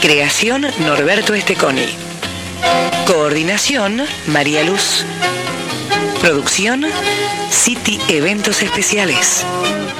Creación Norberto Esteconi. Coordinación María Luz. Producción City Eventos Especiales.